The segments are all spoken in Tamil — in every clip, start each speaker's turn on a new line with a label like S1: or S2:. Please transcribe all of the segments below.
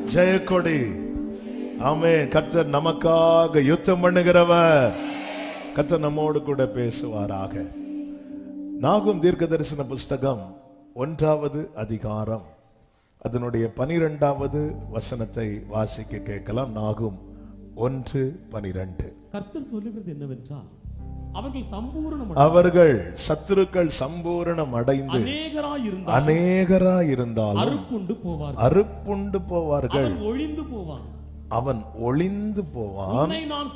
S1: ஜெயக்கொடி. ஆமென். கர்த்தர் நமக்காக யுத்தம் பண்ணுகிறவர். கர்த்தர் நம்மோடு கூட பேசுவாராக. நாகும் தீர்க்க தரிசன புஸ்தகம் 1வது அதிகாரம் அதனுடைய 12வது வசனத்தை வாசிக்க கேட்கலாம். நாகும் 1:12.
S2: கர்த்தர் சொல்லுகிறது என்னவென்றால்,
S1: அவர்கள் சத்துருக்கள் சம்பூரணம் அடைந்து அநேகராயிருந்தாலும் அறுப்புண்டு போவார்கள். அவன் ஒளிந்து போவான்.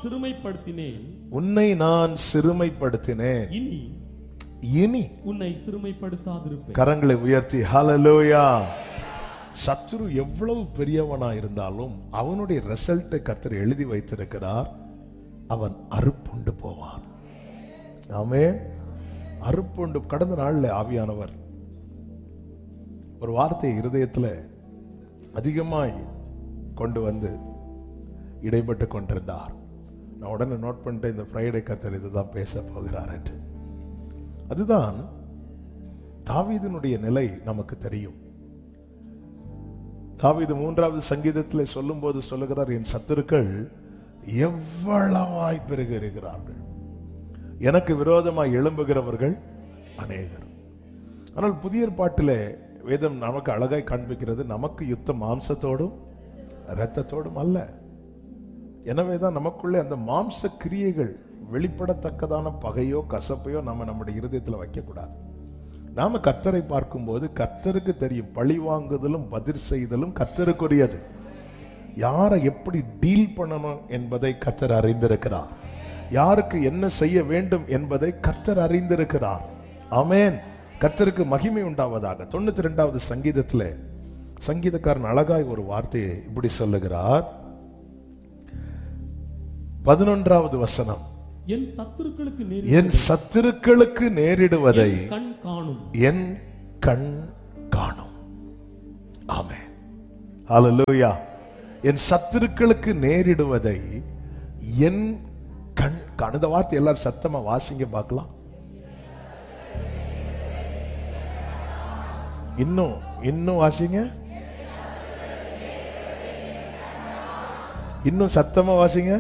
S1: உன்னை நான் சிறுமைப்படுத்தினேன், இனி
S2: உன்னை சிறுமைப்படுத்தாதிருப்பேன்.
S1: கரங்களை உயர்த்தி ஹல்லேலூயா. சத்துரு எவ்வளவு பெரியவனா இருந்தாலும் அவனுடைய ரிசல்ட்டை கர்த்தர் எழுதி வைத்திருக்கிறார். அவன் அறுப்புண்டு போவான். ஆமென். அறுப்புண்டு. கடந்த நாள்ல ஆவியானவர் ஒரு வார்த்தையை இருதயத்தில் அதிகமாய் கொண்டு வந்து இடைப்பட்டு கொண்டிருந்தார். நான் உடனே நோட் பண்ணிட்டு இந்த ஃப்ரைடே கர்த்தர் இதுதான் பேச போகிறார் என்று. அதுதான் தாவீதினுடைய நிலை நமக்கு தெரியும். தாவீது 3வது சங்கீதத்தில் சொல்லும் போது சொல்லுகிறார், என் சத்துருக்கள் எவ்வளவாய் பெருக இருக்கிறார்கள், எனக்கு விரோதமாய் எழும்புகிறவர்கள் அநேகர். ஆனால் புதிய ஏற்பாட்டிலே வேதம் நமக்கு அழகாய் காண்பிக்கிறது, நமக்கு யுத்தம் மாம்சத்தோடும் இரத்தத்தோடும் அல்ல. எனவேதான் நமக்குள்ளே அந்த மாம்ச கிரியைகள் வெளிப்படத்தக்கதான பகையோ கசப்பையோ நம்முடைய இருதயத்தில் வைக்கக்கூடாது. நாம கர்த்தரை பார்க்கும்போது கர்த்தருக்கு தெரியும், பழி வாங்குதலும் பதில் செய்தலும் கர்த்தருக்குரியது. யாரை எப்படி டீல் பண்ணணும் என்பதை கர்த்தர் அறிந்திருக்கிறார். யாருக்கு என்ன செய்ய வேண்டும் என்பதை கர்த்தர் அறிந்திருக்கிறார். ஆமென். கர்த்தருக்கு மகிமை உண்டாவதாக. 92வது சங்கீதத்தில் சங்கீதக்காரன் அழகாய் ஒரு வார்த்தையை இப்படி சொல்லுகிறார். 11வது வசனம்,
S2: என் சத்துருக்களுக்கு
S1: நேரிடுவதை என் கண் காணும். ஆமென். ஹல்லேலூயா. என் சத்துருக்களுக்கு நேரிடுவதை என் கண் காணும். இந்த வார்த்தை எல்லாரும் சத்தமா வாசிங்க பார்க்கலாம். இன்னும் வாசிங்க. இன்னும் சத்தமா வாசிங்க.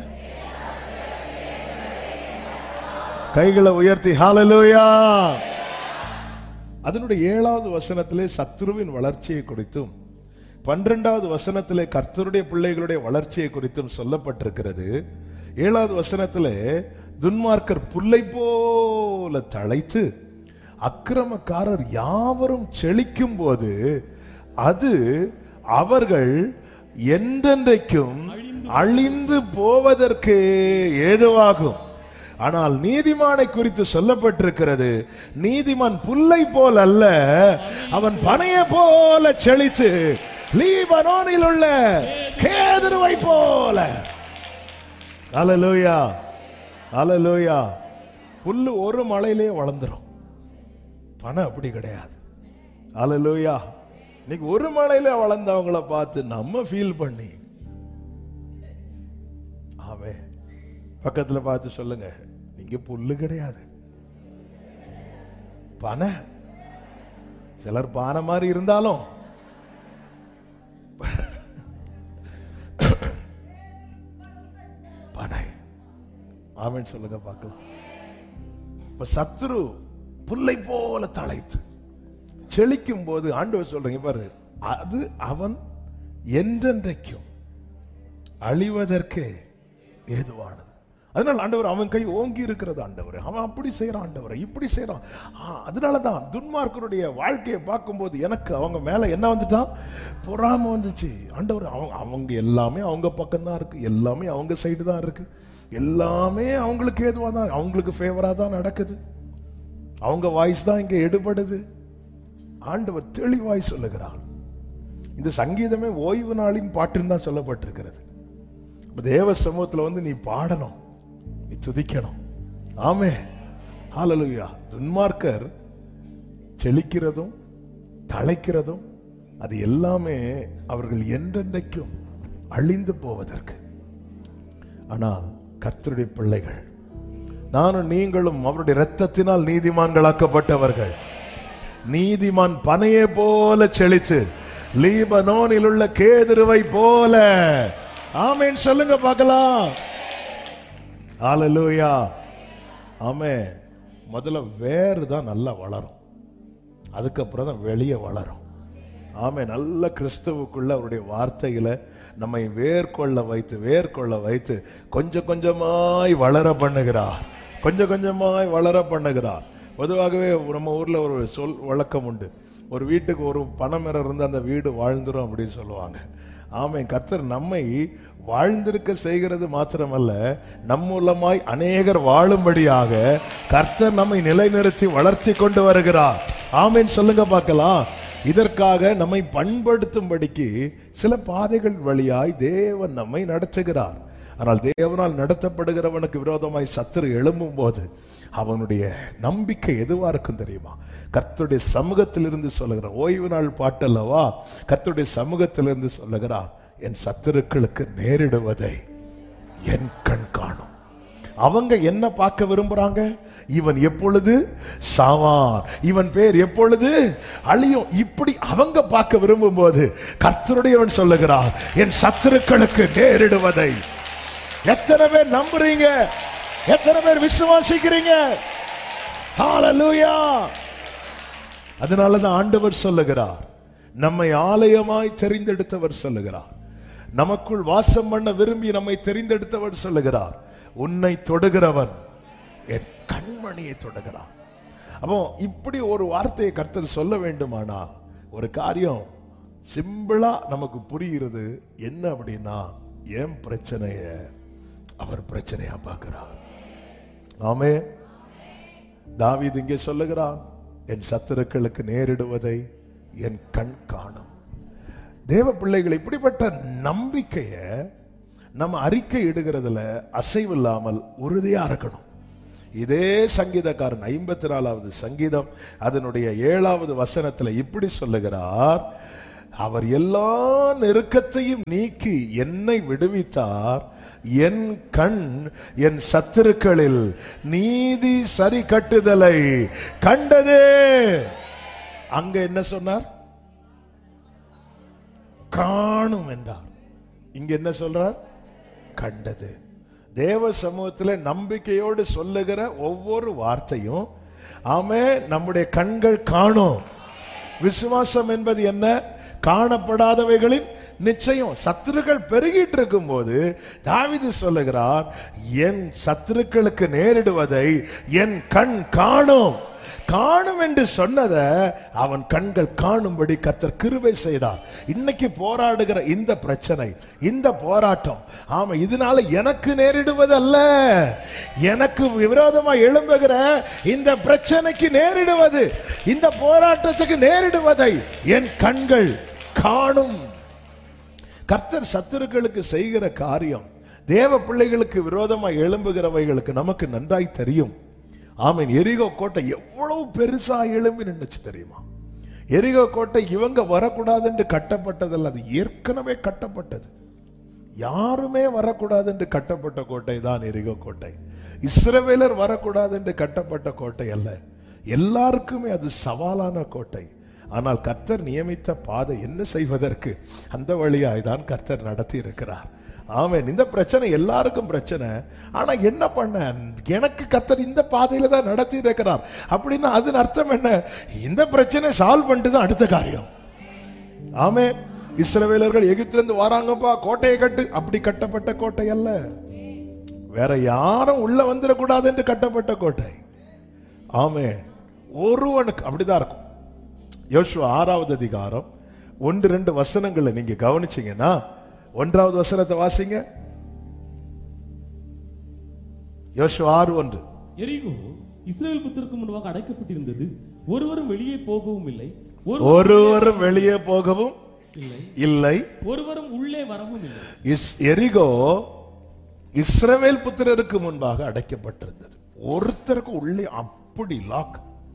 S1: கைகளை உயர்த்தி ஹல்லேலூயா. அதனுடைய 7வது வசனத்திலே சத்துருவின் வளர்ச்சியை குறித்தும் 12வது வசனத்திலே கர்த்தருடைய பிள்ளைகளுடைய வளர்ச்சியை குறித்தும் சொல்லப்பட்டிருக்கிறது. 7வது வசனத்திலே துன்மார்க்கர் புல்லை போல தழைத்து அக்கிரமக்காரர் யாவரும் செழிக்கும் போது அது அவர்கள் என்றென்றைக்கும் அழிந்து போவதற்கு ஏதுவாகும். ஆனால் நீதிமானை குறித்து சொல்லப்பட்டிருக்கிறது, நீதிமான் புல்லை போல் அல்ல, அவன் பனையை போல செழித்து லீபனோனில் உள்ள கேதுருவை போல. ஹல்லேலூயா. ஹல்லேலூயா. புல்லு ஒரு மழையிலே வளர்ந்துரும், பனை அப்படி கிடையாது. ஹல்லேலூயா. இன்னைக்கு ஒரு மழையில வளர்ந்தவங்களை பார்த்து நம்ம ஃபீல் பண்ணி, ஆமே, பக்கத்துல பார்த்து சொல்லுங்க, நீங்க புல்லு கிடையாது, பனை. சிலர் பானை மாதிரி இருந்தாலும் பனை. ஆமென் சொல்லுங்க பார்க்கலாம். இப்ப சத்துரு புல்லை போல தழைத்து செழிக்கும் போது ஆண்டவர் சொல்றீங்க பாரு, அது அவன் என்றென்றைக்கும் அழிவதற்கு ஏதுவானது. அதனால ஆண்டவர் அவன் கை ஓங்கி இருக்கிறது. ஆண்டவர் அவன் அப்படி செய்யறான், ஆண்டவர் இப்படி செய்யறான். அதனாலதான் துன்மார்க்கருடைய வாழ்க்கையை பார்க்கும்போது எனக்கு அவங்க மேல என்ன வந்துட்டான், பொறாம வந்துச்சு. ஆண்டவர் அவங்க எல்லாமே அவங்க பக்கம் தான் இருக்கு, எல்லாமே அவங்க சைடு தான் இருக்கு, எல்லாமே அவங்களுக்கு ஏதுவா தான், அவங்களுக்கு ஃபேவரா தான் நடக்குது, அவங்க வாய்ஸ் தான் இங்க எடுபடுது. ஆண்டவர் தெளிவாய் சொல்லுகிறார். இந்த சங்கீதமே ஓய்வு நாளின் பாட்டுன்னு தான் சொல்லப்பட்டிருக்கிறது. தேவ சமூகத்துல வந்து நீ பாடணும், நீ துதிக்கணும். ஆமென். ஹல்லேலூயா. துன்மார்க்கர் செழிக்கிறதும் தழைக்கிறதும் அது எல்லாமே அவர்கள் என்றென்றைக்கும் அழிந்து போவதற்கு. ஆனால் கர்த்தருடைய பிள்ளைகள், நானும் நீங்களும் அவருடைய இரத்தத்தினால் நீதிமான்களாக்கப்பட்டவர்கள். நீதிமான் பனையை போல செழித்து லீபனோனில் உள்ள கேதுருவை போல. ஆமென் சொல்லுங்க பார்க்கலாம். ஹல்லேலூயா. ஆமென். முதல்ல வேறு தான் நல்லா வளரும், அதுக்கப்புறம் தான் வெளியே வளரும். ஆமென். நல்ல கிறிஸ்துவுக்குள்ள அவருடைய வார்த்தைகளை நம்மை வேர்கொள்ள வைத்து கொஞ்சம் கொஞ்சமாய் வளர பண்ணுகிறார், கொஞ்சம் கொஞ்சமாய் வளர பண்ணுகிறார். பொதுவாகவே நம்ம ஊர்ல ஒரு சொல் வழக்கம் உண்டு, ஒரு வீட்டுக்கு ஒரு பனைமரம் இருந்து அந்த வீடு வாழ்ந்துரும் அப்படின்னு சொல்லுவாங்க. ஆமென். கர்த்தர் நம்மை வாழ்ந்திருக்க செய்கிறது மாத்திரமல்ல, நம் மூலமாய் அநேகர் வாழும்படியாக கர்த்தர் நம்மை நிலைநிறுத்தி வளர்ச்சி கொண்டு வருகிறார். ஆமென் சொல்லுங்க பார்க்கலாம். இதற்காக நம்மை பண்படுத்தும்படிக்கு சில பாதைகள் வழியாய் தேவன் நம்மை நடத்துகிறார். ஆனால் தேவனால் நடத்தப்படுகிறவனுக்கு விரோதமாய் சத்துரு எழும்பும் போது அவனுடைய நம்பிக்கை எதுவா இருக்கும் தெரியுமா? கர்த்தருடைய சமூகத்திலிருந்து சொல்லுகிறார். ஓய்வு நாள் பாட்டல்லவா, கர்த்தருடைய சமூகத்திலிருந்து சொல்லுகிறார், என் சத்துருக்களுக்கு நேரிடுவதை என் கண் காணும். அவங்க என்ன பார்க்க விரும்புறாங்க? இவன் எப்பொழுது சாவான், இவன் பேர் எப்பொழுது அழியும், இப்படி அவங்க பார்க்க விரும்பும் போது கர்த்தருடையவன் சொல்லுகிறார், என் சத்துருக்களுக்கு நேரிடுவதை. எத்தனை பேர் நம்புறீங்க? எத்தனை பேர் விசுவாசிக்கிறீங்க? ஹல்லேலூயா. அதனாலதான் ஆண்டவர் சொல்லுகிறார், நம்மை ஆலயமாய் தெரிந்தெடுத்தவர் சொல்லுகிறார், நமக்குள் வாசம் பண்ண விரும்பி நம்மை தெரிந்தெடுத்தவர் சொல்லுகிறார், உன்னை தொடுகிறவன் என் கண்மணியை தொடுகிறான். அப்போ இப்படி ஒரு வார்த்தையை கர்த்தர் சொல்ல வேண்டுமானா ஒரு காரியம் சிம்பிளா நமக்கு புரிகிறது. என்ன அப்படின்னா, என் பிரச்சனைய அவர் பிரச்சனையா பார்க்கிறார். ஆமே. தாவீது இங்கே சொல்லுகிறான், என் சத்துருக்களுக்கு நேரிடுவதை என் கண் காணும். தேவ பிள்ளைகள், இப்படிப்பட்ட நம்பிக்கைய நம்ம அறிக்கை இடுகிறதுல அசைவில்லாமல் உறுதியா இருக்கணும். இதே சங்கீதக்காரன் 54வது சங்கீதம் அதனுடைய 7வது வசனத்துல இப்படி சொல்லுகிறார், அவர் எல்லா நெருக்கத்தையும் நீக்கி என்னை விடுவித்தார், என் கண் என் சத்துருக்களில் நீதி சரி கட்டுதலை கண்டதே. அங்க என்ன சொன்னார்? காணும் என்றார். இங்க என்ன சொல்றார்? கண்டது. தேவ சமூகத்தில் நம்பிக்கையோடு சொல்லுகிற ஒவ்வொரு வார்த்தையும் ஆமே நம்முடைய கண்கள் காணும். விசுவாசம் என்பது என்ன? காணப்படாதவைகளின் நிச்சயம். சத்துருக்கள் பெருகிட்டு இருக்கும் போது தாவீது சொல்லுகிறார், என் சத்துருக்களுக்கு நேரிடுவதை என் கண் காணும். காணும் என்று சொன்னதை அவன் கண்கள் காணும்படி கர்த்தர் கிருபை செய்தார். இன்னைக்கு போராடுகிற இந்த பிரச்சனை, இந்த போராட்டம், ஆமா, இதனால எனக்கு நேரிடுவதல்ல, எனக்கு விரோதமா எழும்புகிற இந்த பிரச்சனைக்கு நேரிடுவது, இந்த போராட்டத்துக்கு நேரிடுவதை என் கண்கள் காணும். கர்த்தர் சத்துருக்களுக்கு செய்கிற காரியம் தேவ பிள்ளைகளுக்கு விரோதமா எழும்புகிறவைகளுக்கு நமக்கு நன்றாய் தெரியும். ஆமீன். எரிகோ கோட்டை எவ்வளவு பெருசா எழும்பி நின்னுச்சு தெரியுமா? எரிகோ கோட்டை இவங்க வரக்கூடாது என்று கட்டப்பட்டதல்ல, அது ஏற்கனவே கட்டப்பட்டது. யாருமே வரக்கூடாது என்று கட்டப்பட்ட கோட்டை தான் எரிகோ கோட்டை. இஸ்ரவேலர் வரக்கூடாது என்று கட்டப்பட்ட கோட்டை அல்ல. எல்லாருக்குமே அது சவாலான கோட்டை. ஆனால் கர்த்தர் நியமித்த பாதை என்ன செய்வதற்கு அந்த வழியாய் தான் கர்த்தர் நடத்தி இருக்கிறார். ஆமென். இந்த பிரச்சனை எல்லாருக்கும் பிரச்சனை. ஆனா என்ன பண்ண, எனக்கு கர்த்தர் இந்த பாதையில தான் நடத்தி இருக்கிறார் அப்படின்னா அதன் அர்த்தம் என்ன? இந்த பிரச்சனை சால்வ் பண்ணிட்டு தான் அடுத்த காரியம். ஆமென். இஸ்ரவேலர்கள் எகிப்திலிருந்து வராங்கப்பா, கோட்டையை கட்டு, அப்படி கட்டப்பட்ட கோட்டை அல்ல. வேற யாரும் உள்ள வந்துடக்கூடாது என்று கட்டப்பட்ட கோட்டை. ஆமென். ஒருவனுக்கு அப்படிதான் இருக்கும். யோசுவா 6வது அதிகாரம் 1-2 வசனங்களை நீங்க கவனிச்சீங்கன்னா, 1வது வசனத்தை வாசிங்க. யோசுவா 6:1.
S2: எரிகோ இஸ்ரவேல் புத்திரருக்கு முன்பாக அடைக்கப்பட்டிருந்தது, ஒருவரும் வெளியே போகவும் இல்லை,
S1: ஒருவரும் வெளியே போகவும் இல்லை,
S2: ஒருவரும் உள்ளே வரவும் இல்லை.
S1: எரிகோ இஸ்ரவேல் புத்திரருக்கு முன்பாக அடைக்கப்பட்டிருந்தது. ஒருத்தருக்கு உள்ளே அப்படி லாக்.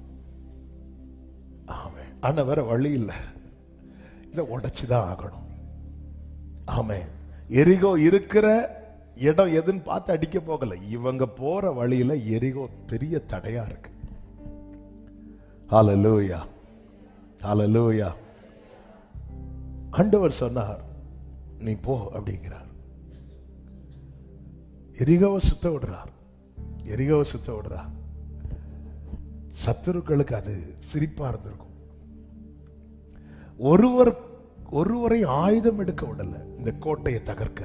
S1: ஆனா வேற வழி இல்லை, இதை உடைச்சுதான் ஆகணும். ஆமே. எரிகோ இருக்கிற இடம் எதுன்னு பார்த்து அடிக்க போகல, இவங்க போற வழியில எரிகோ பெரிய தடையா இருக்கு. ஹல்லேலூயா, ஹல்லேலூயா. ஆண்டவர் சொன்னார், நீ போ அப்படிங்கிறார். எரிகோவை சுத்த விடுறார். எரிகோவை சுத்த விடுறார். சத்துருக்களுக்கு அது சிரிப்பா இருந்திருக்கும். ஒருவரை ஆயுதம் எடுக்க விடல இந்த கோட்டையை தகர்க்க.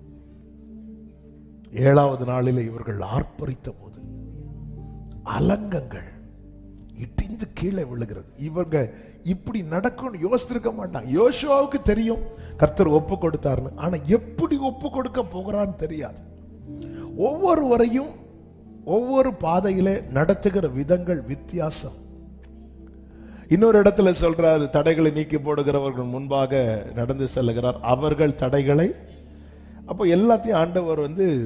S1: 7வது நாளில் இவர்கள் ஆர்ப்பரித்த போது அலங்கங்கள் இடிந்து கீழே விழுகிறது. இவங்க இப்படி நடக்கும்னு யோசிச்சிருக்க மாட்டாங்க. யோசுவாவுக்கு தெரியும் கர்த்தர் ஒப்பு கொடுத்தாருன்னு. ஆனா எப்படி ஒப்பு கொடுக்க போகிறான்னு தெரியாது. ஒவ்வொருவரையும் ஒவ்வொரு பாதையிலே நடத்துகிற விதங்கள் வித்தியாசம். இன்னொரு இடத்துல சொல்றாரு, தடைகளை நீக்கி போடுகிறவர்கள் முன்பாக நடந்து செல்லுகிறார், அவர்கள் தடைகளை. அப்போ எல்லாத்தையும் ஆண்டவர்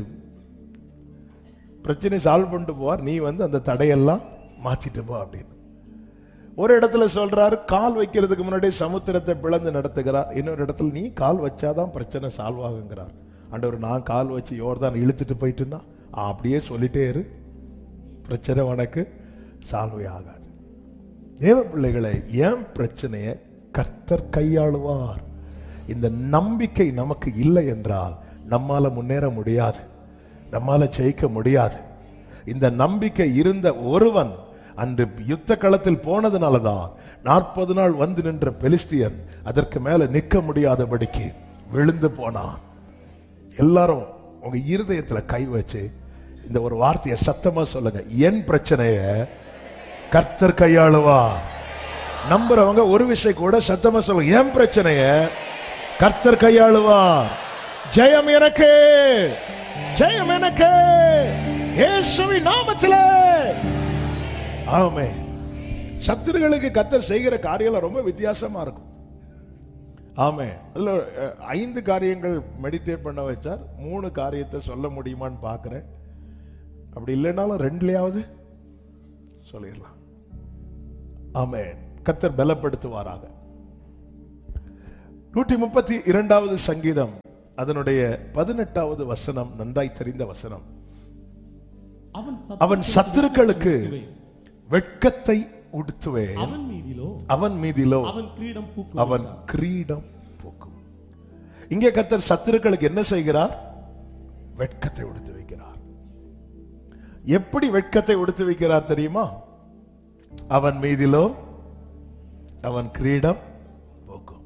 S1: பிரச்சனை சால்வ் பண்ணிட்டு போவார், நீ அந்த தடையெல்லாம் மாத்திட்டு போ அப்படின்னு. ஒரு இடத்துல சொல்றாரு, கால் வைக்கிறதுக்கு முன்னாடி சமுத்திரத்தை பிளந்து நடத்துகிறார். இன்னொரு இடத்துல நீ கால் வச்சாதான் பிரச்சனை சால்வ் ஆகுங்கிறார். ஆண்டவர், நான் கால் வச்சு யோர்தான் இழுத்துட்டு போயிட்டுன்னா அப்படியே சொல்லிட்டே இரு, பிரச்சனை உனக்கு சால்வே ஆகாது. தேவ பிள்ளைகளை, ஏன் பிரச்சனையை கர்த்தர் கையாளுவார். இந்த நம்பிக்கை நமக்கு இல்லை என்றால் நம்மால முன்னேற முடியாது, நம்மால ஜெயிக்க முடியாது. இந்த நம்பிக்கை இருந்த ஒருவன் அன்று யுத்த களத்தில் போனதுனாலதான் 40 நாள் வந்து நின்ற பெலிஸ்தியன் அதற்கு மேல நிற்க முடியாதபடிக்கு விழுந்து போனான். எல்லாரும் உங்க இருதயத்துல கை வச்சு இந்த ஒரு வார்த்தையை சத்தமா சொல்லுங்க, என் பிரச்சனைய கர்த்தர் கையாளுவா. நம்புறவங்க ஒரு விஷயம் கூட சத்தமா சொல்லுங்க, என் பிரச்சனைய கர்த்தர் கையாளுவா. ஜெயம் எனக்கு, ஜெயம் எனக்கு, இயேசுவின் நாமத்திலே. ஆமென். சத்துருகளுக்கு கர்த்தர் செய்கிற காரியங்கள் ரொம்ப வித்தியாசமா இருக்கும். ஆமென். அதுல 5 காரியங்கள் மெடிடேட் பண்ண வச்சார். 3 காரியத்தை சொல்ல முடியுமான்னு பார்க்கிறேன். அப்படி இல்லைனாலும் 2லயாவது சொல்லிடலாம். ஆமென். கர்த்தர் பலப்படுத்துவாராக. 132வது சங்கீதம் அதனுடைய 18வது வசனம் நன்றாய் தெரிந்த வசனம். அவன் சத்துருக்களுக்கு வெட்கத்தை உடுத்துவேன், அவன் மீதிலோ அவன் கிரீடம் பூக்கும். இங்கே கர்த்தர் சத்துருக்களுக்கு என்ன செய்கிறார்? வெட்கத்தை உடுத்து வைக்கிறார். எப்படி வெட்கத்தை உடுத்து வைக்கிறார் தெரியுமா? அவன் மீதிலோ அவன் கிரீடம் பூக்கும்.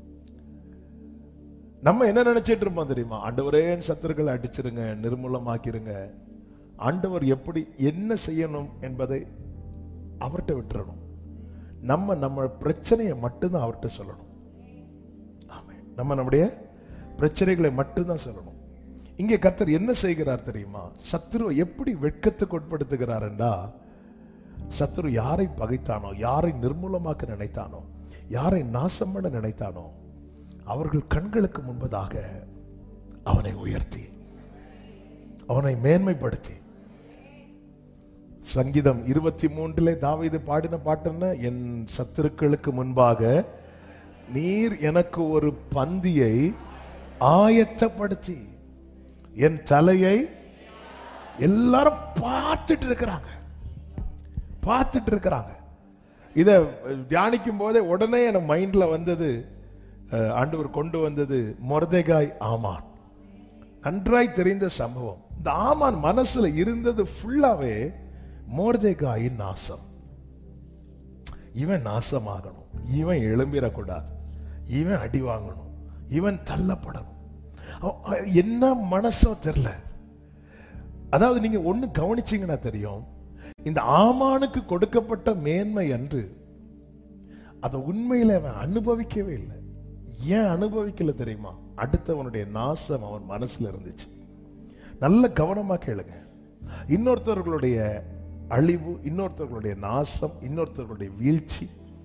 S1: நம்ம என்ன நினைச்சிட்டு இருப்போம் தெரியுமா? ஆண்டவரே சத்துருக்களை அடிச்சிருங்க, நிர்மூலமாக்கிருங்க. ஆண்டவர் எப்படி என்ன செய்யணும் என்பதை அவர்கிட்ட விட்டுறணும். நம்ம பிரச்சனையை மட்டும்தான் அவர்கிட்ட சொல்லணும். நம்ம நம்முடைய பிரச்சனைகளை மட்டும்தான் சொல்லணும். இங்கே கர்த்தர் என்ன செய்கிறார் தெரியுமா? சத்துருவை எப்படி வெட்கத்துக்கு உட்படுத்துகிறார் என்றா, சத்துரு யாரை பகைத்தானோ, யாரை நிர்மூலமாக்க நினைத்தானோ, யாரை நாசம் பண்ண நினைத்தானோ, அவர்கள் கண்களுக்கு முன்பதாக அவனை உயர்த்தி, அவனை மேன்மைப்படுத்தி. சங்கீதம் 23 தாவீது பாடின பாட்டுன்னா, என் சத்துருக்களுக்கு முன்பாக நீர் எனக்கு ஒரு பந்தியை ஆயத்தப்படுத்தி என் தலையை. எல்லாரும் பார்த்துட்டு இருக்கிறாங்க. இத தியானிக்கும் போதே உடனே என் மைண்ட்ல வந்தது, ஆண்டவர் கொண்டு வந்தது மொர்தெகாய் ஆமான். நன்றாய் தெரிந்த சம்பவம். இந்த ஆமான் மனசுல இருந்தது ஃபுல்லாவே மொர்தெகாயின் நாசம். இவன் நாசமாகணும், இவன் எழும்பிடக்கூடாது, இவன் அடி வாங்கணும், இவன் தள்ளப்படணும். என்ன மனசோ தெரியல. அதாவது நீங்க ஒண்ணு கவனிச்சீங்கன்னா தெரியும், இந்த ஆமானுக்கு கொடுக்கப்பட்ட மேன்மை அன்று அதை உண்மையில அவன் அனுபவிக்கவே இல்லை. ஏன் அனுபவிக்கல தெரியுமா? அடுத்தவனுடைய நாசம் அவன் மனசுல இருந்துச்சு. நல்ல கவனமா கேளுங்க. இன்னொருத்தவர்களுடைய அழிவு, இன்னொருத்தவர்களுடைய நாசம், இன்னொருத்தவர்களுடைய வீழ்ச்சி,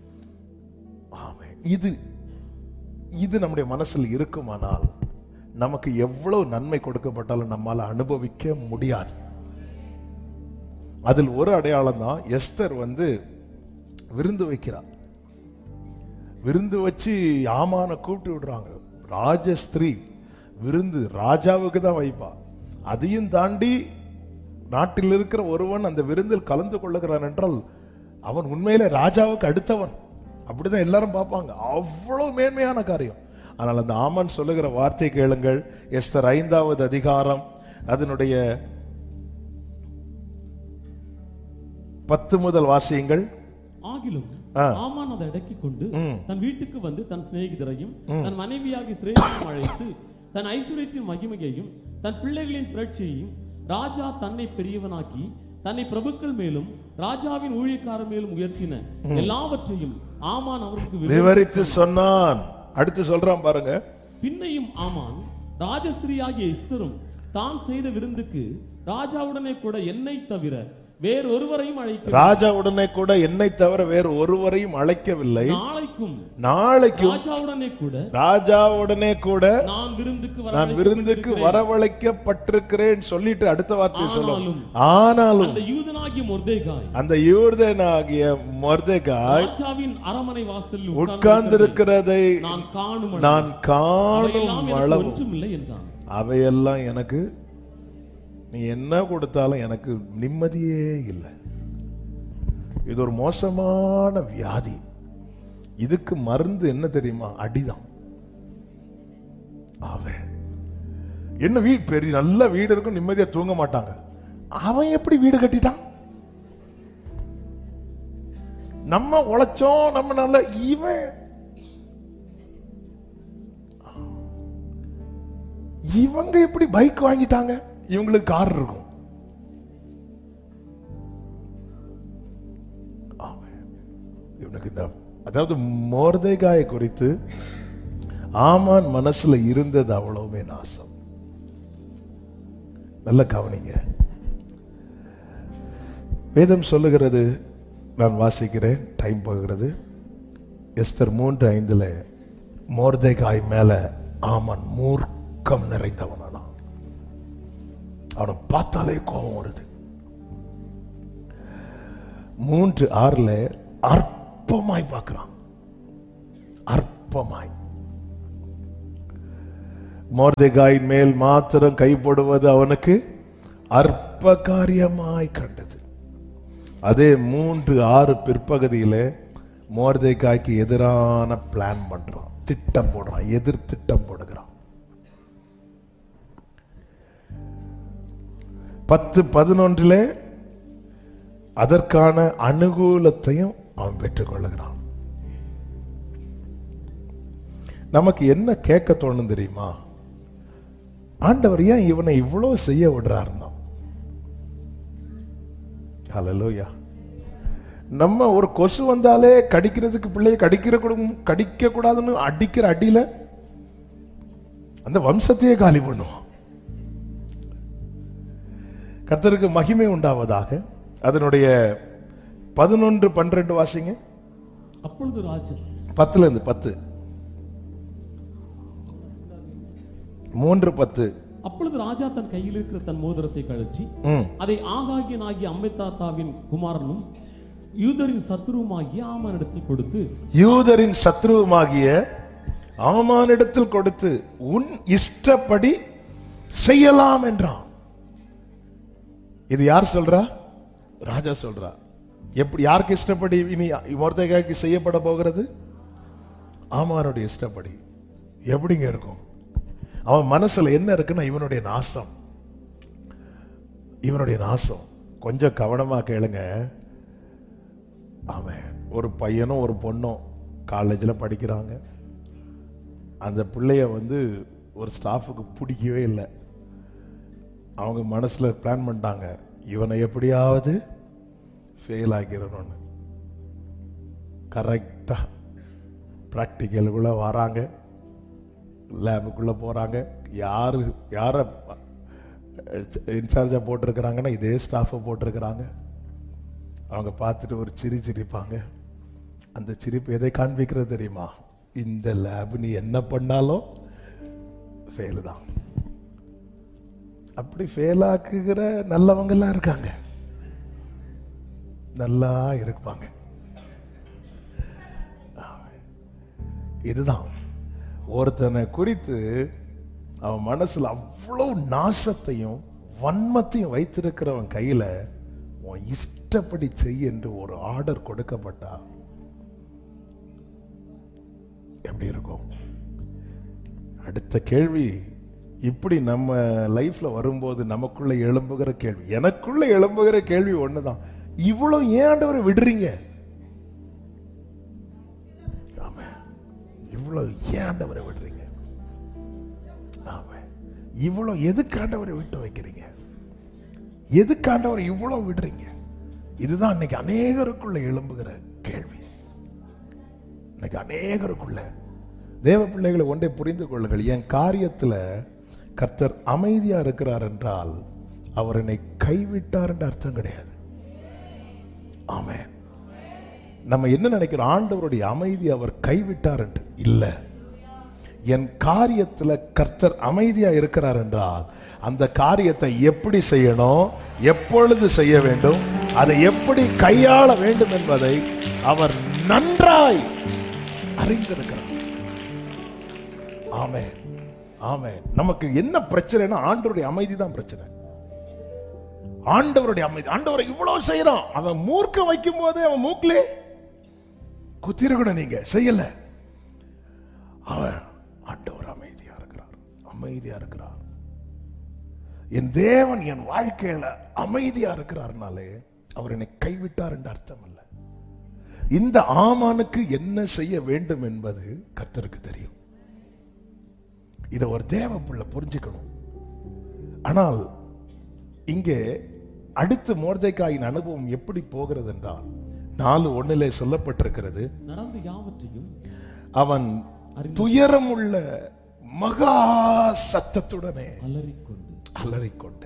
S1: இது நம்முடைய மனசுல இருக்குமானால் நமக்கு எவ்வளவு நன்மை கொடுக்கப்பட்டாலும் நம்மால அனுபவிக்க முடியாது. அதில் ஒரு அடையாளம் தான் எஸ்தர் விருந்து வைக்கிறார். விருந்து வச்சு ஆமான கூப்பிட்டு விடுறாங்க. ராஜஸ்திரீ விருந்து ராஜாவுக்கு தான் வைப்பா. அதையும் தாண்டி நாட்டில் இருக்கிற ஒருவன் அந்த விருந்தில் கலந்து கொள்ளுகிறான் என்றால் அவன் உண்மையிலே ராஜாவுக்கு அடுத்தவன். அப்படிதான் எல்லாரும் பார்ப்பாங்க. அவ்வளவு மேன்மையான காரியம். ஆனால் அந்த ஆமான் சொல்லுகிற வார்த்தை கேளுங்கள். எஸ்தர் 5வது அதிகாரம் அதனுடைய 10 முதல் வாசியுங்கள்.
S2: ஆகிலும் ஆமான் அதை அடக்கிக் கொண்டு தன் வீட்டுக்கு வந்து தன் சிநேகிதரையும் தன் மனைவியாகிய எஸ்தரையும் அழைத்து தன் ஐஸ்வர்யத்தின் மகிமையையும் தன் பிள்ளைகளின் புரட்சியையும் ராஜா தன்னை பெரியவனாக்கி தன்னை பிரபுக்கள் மேலும் ராஜாவின் ஊழியக்காரர் மேலும் உயர்த்தின எல்லாவற்றையும் ஆமான் அவருக்கு
S1: விவரித்து சொன்னான். அடுத்து சொல்றான் பாருங்க.
S2: பின்னையும் ஆமான் ராஜஸ்திரியாகிய எஸ்தரும் தான் செய்த விருந்துக்கு ராஜாவுடனே கூட என்னை தவிர வேறொருவரையும் அழைக்க
S1: ராஜாவுடனே கூட என்னை தவிர வேறு ஒருவரையும் அழைக்கவில்லை. நாளைக்கும் ராஜாவுடனே கூட நான் விருந்துக்கு வரவழைக்கப்பட்டிருக்கிறேன் சொல்லிட்டு அடுத்த வார்த்தை சொல்லும். ஆனாலும் அந்த யூதனாகிய மொர்தெகாய்
S2: அரமனை வாசல்
S1: உட்கார்ந்திருக்கிறதை நான் காணும் அளவு
S2: என்றான்.
S1: அவையெல்லாம் எனக்கு நீ என்ன கொடுத்தாலும் எனக்கு நிம்மதியே இல்லை. இது ஒரு மோசமான வியாதி. இதுக்கு மருந்து என்ன தெரியுமா? அடிதான். அவன் என்ன வீடு பெரிய நல்ல வீடு இருக்கும், நிம்மதியா தூங்க மாட்டாங்க. அவன் எப்படி வீடு கட்டிட்டான்? நம்ம உழைச்சோம், நம்ம நல்ல இவங்க எப்படி பைக் வாங்கிட்டாங்க? இவங்களுக்கு கார் இருக்கும். இவனுக்கு இந்த அதாவது மொர்தெகாயை குறித்து ஆமான் மனசுல இருந்தது அவ்வளவுமே நாசம். நல்ல கவனிங்க. வேதம் சொல்லுகிறது, நான் வாசிக்கிறேன், டைம் போகிறது. எஸ்தர் 3:5 மொர்தெகாய் மேல ஆமான் மூர்க்கம் நிறைந்தவனான. அவனை பார்த்தாலே கோபம் வருது. 3:6 அற்பமாய் பார்க்கிறான். அற்பமாய் மொர்தெகாயின் மேல் மாத்திரம் கைப்படுவது அவனுக்கு அற்ப காரியமாய் கண்டது. அதே 3:6 பிற்பகுதியில மொர்தெகாய்க்கு எதிரான பிளான் பண்றான், திட்டம் போடுறான், எதிர் திட்டம் போடுகிறான். 10:11 அதற்கான அனுகூலத்தையும் அவன் பெற்றுக் கொள்ளுகிறான். நமக்கு என்ன கேட்க தோணும் தெரியுமா? ஆண்டவர் ஏன் இவனை இவ்வளவு செய்ய விடுறாருன்னா? ஹல்லேலூயா. நம்ம ஒரு கொசு வந்தாலே கடிக்கிறதுக்கு பிள்ளைய கடிக்க கூடாதுன்னு அடிக்கிற அடியில அந்த வம்சத்தையே காலி பண்ணுவோம். கர்த்தருக்கு மகிமை உண்டாவதாக. அதனுடைய 11-12 வாசிங்க.
S2: அப்பொழுது ராஜா
S1: 10 3:10
S2: அப்பொழுது ராஜா தன் கையில் இருக்கிற தன் மோதிரத்தை கழற்றி அதை ஆகாகியனாகிய அம்மெதாத்தாவின் குமாரனும் யூதரின் சத்ருவுமாகிய ஆமானிடத்தில் கொடுத்து
S1: உன் இஷ்டப்படி செய்யலாம் என்றான். இது யார் சொல்றா? ராஜா சொல்றா. எப்படி, யாருக்கு இஷ்டப்படி இனி மொர்தெகாய்க்கு செய்யப்பட போகிறது? ஆமானுடைய இஷ்டப்படி. எப்படிங்க இருக்கும்? அவன் மனசுல என்ன இருக்குன்னா இவனுடைய நாசம். கொஞ்சம் கவனமா கேளுங்க. அவன் ஒரு பையனும் ஒரு பொண்ணும் காலேஜில் படிக்கிறாங்க. அந்த பிள்ளைய ஒரு ஸ்டாஃபுக்கு பிடிக்கவே இல்லை. அவங்க மனசுல பிளான் பண்ணிட்டாங்க, இவனை எப்படியாவது ஃபெயில் ஆகிறோன்னு. கரெக்டா பிராக்டிக்கலுக்குள்ள வராங்க, லேபுக்குள்ள போறாங்க. யார இன்சார்ஜா போட்டிருக்கிறாங்கன்னா இதே ஸ்டாஃபை போட்டிருக்கிறாங்க. அவங்க பார்த்துட்டு ஒரு சிரிப்பாங்க. அந்த சிரிப்பு எதை காண்பிக்கிறது தெரியுமா? இந்த லேப் நீ என்ன பண்ணாலும் ஃபெயில் தான். அப்படி ஃபெயில் ஆக்குகிற நல்லவங்க எல்லாம் இருக்காங்க, நல்லா இருப்பாங்க. இதுதான் ஒருத்தனை குறித்து அவன் மனசுல அவ்வளவு நாசத்தையும் வன்மத்தையும் வைத்திருக்கிறவன் கையில உன் இஷ்டப்படி செய்ய என்று ஒரு ஆர்டர் கொடுக்கப்பட்டா எப்படி இருக்கும்? அடுத்த கேள்வி இப்படி நம்ம லைஃப்ல வரும்போது நமக்குள்ள எழும்புகிற கேள்வி, எனக்குள்ள எழும்புகிற கேள்வி ஒண்ணுதான், இவ்வளவு ஏன் ஆண்டவரை விடுறீங்க? ஆமா, இவ்வளவு ஏன் ஆண்டவரை விடுறீங்க? ஆமா, இவ்வளவு எதுக்கு ஆண்டவரை விட்டு வைக்கிறீங்க? எதுக்கு ஆண்டவரை இவ்வளவு விடுறீங்க? இதுதான் இன்னைக்கு அநேகருக்குள்ள எழும்புகிற கேள்வி. இன்னைக்கு அநேகருக்குள்ள தேவ பிள்ளைகளை ஒன்றை புரிந்து கொள்ளுங்கள். என் காரியத்துல கர்த்தர் அமைதியா இருக்கிறார் என்றால் அவர் என்னை கைவிட்டார் என்ற அர்த்தம் கிடையாது. ஆமென். நம்ம என்ன நினைக்கிறோம்? ஆண்டவருடைய அமைதி அவர் கைவிட்டார் என்று இல்ல. என் காரியத்துல கர்த்தர் அமைதியா இருக்கிறார் என்றால் அந்த காரியத்தை எப்படி செய்யணும், எப்பொழுது செய்ய வேண்டும், அதை எப்படி கையாள வேண்டும் என்பதை அவர் நன்றாய் அறிந்திருக்கிறார். ஆமென், ஆமென். நமக்கு என்ன பிரச்சனைனா ஆண்டவருடைய அமைதி தான் பிரச்சனை. ஆண்டவருடைய அமைதி. ஆண்டவரை இவ்வளவு செய்யறான், அவன் மூர்க்க வைக்கும் போதே அவன் மூக்கிலே குத்திருக்கணும், நீங்க செய்யல. அவன் ஆண்டவர் அமைதியா இருக்கிறார், அமைதியா இருக்கிறார். என் தேவன் என் வாழ்க்கையில அமைதியா இருக்கிறார்னாலே அவர் என்னை கைவிட்டார் என்ற அர்த்தம் அல்ல. இந்த ஆமானுக்கு என்ன செய்ய வேண்டும் என்பது கர்த்தருக்கு தெரியும். இதை ஒரு தேவ பிள்ளை புரிஞ்சுக்கணும். ஆனால் இங்கே அடுத்து மொர்தெகாயின் அனுபவம் எப்படி போகிறது என்றால் 4:1 சொல்லப்பட்டிருக்கிறது,
S2: நடந்த யாவற்றையும் அவன்
S1: துயரமுள்ள மகா சத்தத்துடனே
S2: அலறிக்கொண்டு.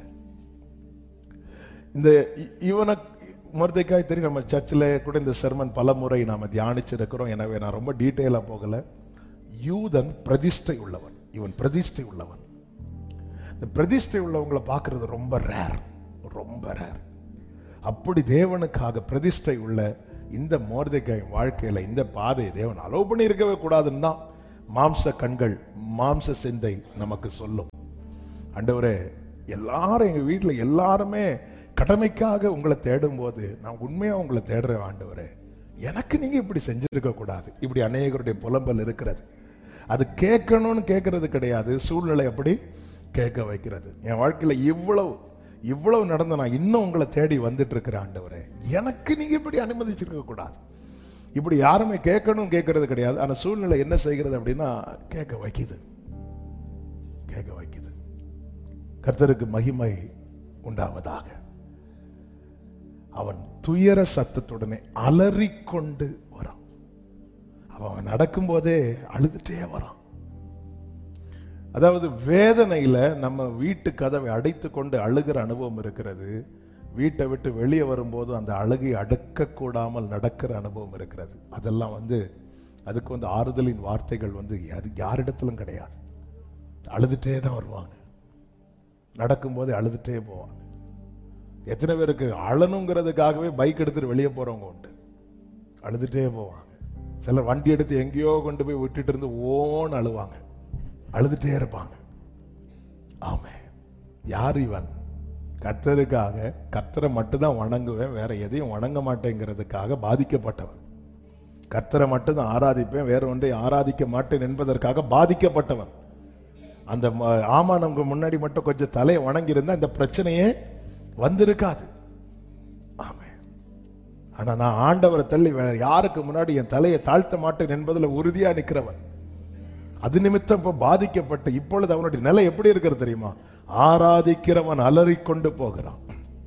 S1: இந்த இவனை மொர்தெகாய் தெரியும், நம்ம சர்ச்சில் கூட இந்த செர்மன் பல முறை நாம தியானிச்சிருக்கிறோம். எனவே நான் ரொம்ப டீட்டெயிலா போகல. யூதன் பிரதிஷ்டை உள்ளவன், இவன் பிரதிஷ்டை உள்ளவன். இந்த பிரதிஷ்டை உள்ளவங்களை பார்க்கிறது ரொம்ப ரேர், ரொம்ப ரேர். அப்படி தேவனுக்காக பிரதிஷ்டை உள்ள இந்த மொர்தெகாய் வாழ்க்கையில இந்த பாதையை தேவன் அலோவ் பண்ணி இருக்கவே கூடாதுன்னு தான் மாம்ச கண்கள், மாம்ச சிந்தை நமக்கு சொல்லும். ஆண்டவரே, எல்லாரும் எங்க வீட்டில் எல்லாருமே கடமைக்காக உங்களை தேடும் போது நான் உண்மையா உங்களை தேடுறேன் ஆண்டவரே, எனக்கு நீங்க இப்படி செஞ்சிருக்க கூடாது. இப்படி அநேகருடைய புலம்பல் இருக்கிறது. அது கேட்கணும்னு கேட்கறது கிடையாது, சூழ்நிலை அப்படி கேட்க வைக்கிறது. என் வாழ்க்கையில இவ்வளவு நடந்த நான் இன்னும் உங்களை தேடி வந்துட்டு இருக்கிறேன் ஆண்டவரே, எனக்கு நீங்க இப்படி அனுமதிச்சிருக்க கூடாது. இப்படி யாருமே கேட்கணும் கேட்கறது கிடையாது. ஆனா சூழ்நிலை என்ன செய்கிறது அப்படின்னா கேட்க வைக்குது, கேட்க வைக்குது. கர்த்தருக்கு மகிமை உண்டாவதாக. அவன் துயர சத்தத்துடனே அலறிக்கொண்டு வரான். அவன் நடக்கும் போதே அழுதுட்டே வரான். அதாவது வேதனையில நம்ம வீட்டு கதவை அடைத்து கொண்டு அழுகிற அனுபவம் இருக்கிறது. வீட்டை விட்டு வெளியே வரும்போது அந்த அழுகை அடக்க கூடாமல் நடக்கிற அனுபவம் இருக்கிறது. அதெல்லாம் அதுக்கு ஆறுதலின் வார்த்தைகள் அது யாரிடத்திலும் கிடையாது. அழுதுட்டே தான் வருவாங்க, நடக்கும்போது அழுதுட்டே போவாங்க. எத்தனை பேருக்கு அழணுங்கிறதுக்காகவே பைக் எடுத்துட்டு வெளியே போறவங்க உண்டு, அழுதுட்டே போவாங்க. சிலர் வண்டி எடுத்து எங்கேயோ கொண்டு போய் விட்டுட்டு இருந்து ஓன்னு அழுவாங்க, அழுதுட்டே இருப்பாங்க. ஆமே, யார் இவன்? கர்த்தருக்காக கர்த்தரை மட்டும்தான் வணங்குவேன், வேற எதையும் வணங்க மாட்டேங்கிறதுக்காக பாதிக்கப்பட்டவன். கர்த்தரை மட்டும்தான் ஆராதிப்பேன், வேற ஒன்றை ஆராதிக்க மாட்டேன் என்பதற்காக பாதிக்கப்பட்டவன். அந்த ஆமானுக்கு முன்னாடி மட்டும் கொஞ்சம் தலையை வணங்கி இருந்தா இந்த பிரச்சனையே வந்திருக்காது. ஆமே, ஆனா நான் ஆண்டவரை தள்ளி வேற யாருக்கு முன்னாடி என் தலையை தாழ்த்த மாட்டேன் என்பதுல உறுதியா நிற்கிறவன். அது நிமித்தம் இப்ப பாதிக்கப்பட்டு இப்பொழுது அவனுடைய நிலை எப்படி இருக்கிறது தெரியுமா? ஆராதிக்கிறவன் அலறிக்கொண்டு போகிறான்.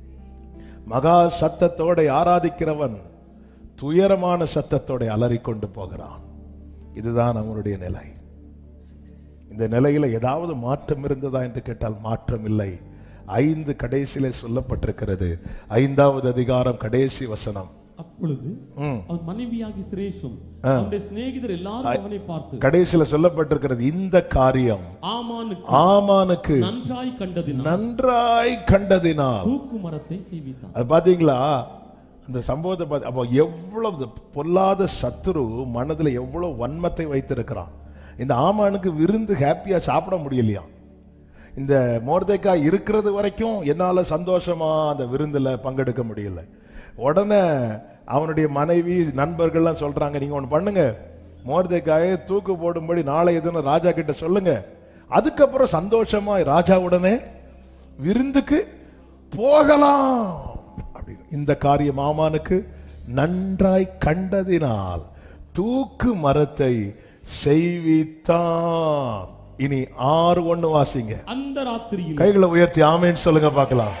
S1: மகா சத்தத்தோட ஆராதிக்கிறவன் துயரமான சத்தத்தோட அலறிக்கொண்டு போகிறான். இதுதான் அவனுடைய நிலை. இந்த நிலையில ஏதாவது மாற்றம் இருந்ததா என்று கேட்டால் மாற்றம் இல்லை. 5 கடைசியில சொல்லப்பட்டிருக்கிறது. 5வது அதிகாரம் கடைசி வசனம்.
S2: அப்பொழுது அவன் மனைவியாகி சிரேஷும் அவனுடைய சிநேகிதர் எல்லாரும் அவனை பார்த்து, கடைசியில சொல்லப்பட்டிருக்கிறது இந்த காரியம் ஆமானுக்கு நன்றாய் கண்டதினால் தூக்கு மரத்தை செய்வித்தான்.
S1: அது பாத்தீங்களா அந்த சம்பவத்தை? அப்போ எவ்வளவு பொல்லாத சத்துரு மனதுல எவ்வளவு வன்மத்தை வைத்திருக்கிறான். இந்த ஆமானுக்கு விருந்து ஹாப்பியா சாப்பிட முடியலையா? இந்த மொர்தெகாய் இருக்கிறது வரைக்கும் என்னால சந்தோஷமா அந்த விருந்துல பங்கெடுக்க முடியல. உடனே அவனுடைய மனைவி நண்பர்கள்லாம் சொல்றாங்க, நீங்க ஒண்ணு பண்ணுங்க, மொர்தெகாயை தூக்கு போடும்படி நாளைய தினம் ராஜா கிட்ட சொல்லுங்க, அதுக்கப்புறம் சந்தோஷமா ராஜாவுடனே விருந்துக்கு போகலாம் அப்படின்னு. இந்த காரியம் ஆமானுக்கு நன்றாய் கண்டதினால் தூக்கு மரத்தை செய்வித்தான். இனி 6:1 வாசிங்க.
S2: அந்த ராத்திரியில்
S1: கைகளை உயர்த்தி ஆமென் சொல்லுங்க பார்க்கலாம்.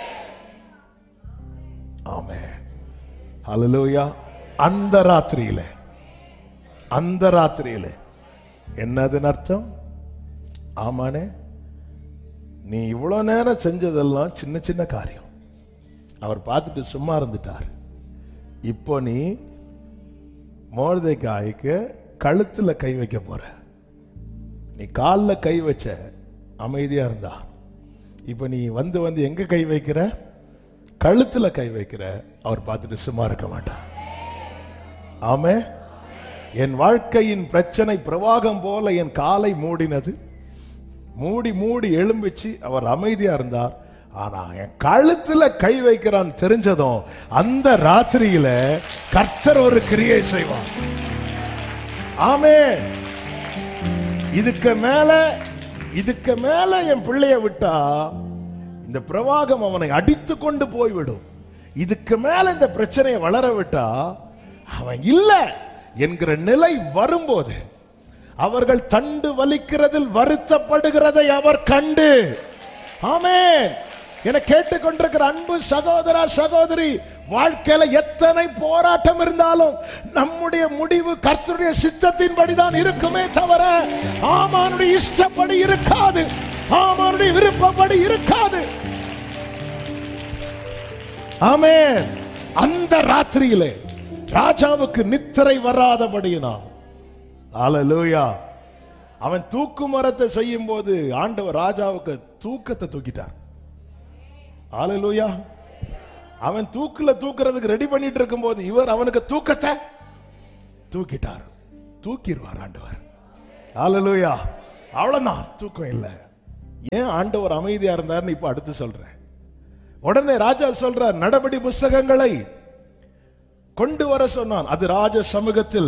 S1: ஆமென், ஹல்லேலூயா. அந்த ராத்திரியிலே, அந்த ராத்திரியிலே என்னதுன்னு அர்த்தம்? ஆமானே, நீ இவ்வளவு நேரம் செஞ்சதெல்லாம் சின்ன சின்ன காரியம். அவர் பார்த்துட்டு சும்மா இருந்துட்டார். இப்போ நீ மொர்தெகாய்க்கு கழுத்துல கை வைக்க போற. நீ காலில் கை வச்ச, அமைதியா இருந்தா. இப்ப நீ வந்து வந்து எங்க கை வைக்கிற? கழுத்துல கை வைக்கிற. அவர் பார்த்துட்டு சும்மா இருக்க மாட்டார். ஆமே. என் வாழ்க்கையின் பிரச்சனை பிரவாகம் போல என் காலை மூடினது. மூடி மூடி எழும்பிச்சு அவர் அமைதியா இருந்தார். ஆனா என் கழுத்துல கை வைக்கிறான் தெரிஞ்சதும் அந்த ராத்திரியில கர்த்தர் ஒரு கிரியை செய்வார். ஆமே. இதுக்கு மேல என் பிள்ளைய விட்டா இந்த பிரவாகம் அவனை அடித்து கொண்டு போய்விடும். இதுக்கு மேல இந்த பிரச்சனையை வளர விட்டா அவன் இல்ல என்கிற நிலை வரும்போது அவர்கள் தண்டு வலிக்கிறதில் வருத்தப்படுகிறதை அவர் கண்டு, ஆமென், என கேட்டுக்கொண்டிருக்கிற அன்பு சகோதரா சகோதரி, வாழ்க்கையில எத்தனை போராட்டம் இருந்தாலும் நம்முடைய முடிவு கர்த்தருடைய சித்தத்தின்படிதான் இருக்குமே தவிர ஆமானுடைய இஷ்டப்படி இருக்காது, ஆமானுடைய விருப்பப்படி இருக்காது. ஆமென். அந்த ராத்திரியிலே ராஜாவுக்கு நித்திரை வராதபடியினால், ஹல்லேலூயா, அவன் தூக்கு மரத்தை செய்யும் போது ஆண்டவர் ராஜாவுக்கு தூக்கத்தை தூக்கிட்டார். ஹல்லேலூயா. அவன் தூக்குறதுக்கு ரெடி பண்ணிட்டு இருக்கும் போது இவர் அவனுக்கு தூக்கத்தை தூக்கிட்டார். தூக்கிடுவார் ஆண்டவர். ஹல்லேலூயா. அவ்வளவுதான், தூக்கம் இல்லை. ஏன் ஆண்டவர் அமைதியா இருந்தார்னு இப்ப அடுத்து சொல்றேன். உடனே ராஜா சொல்றார், நடபடி புஸ்தகங்களை கொண்டு வர சொன்னான். அது ராஜ சமூகத்தில்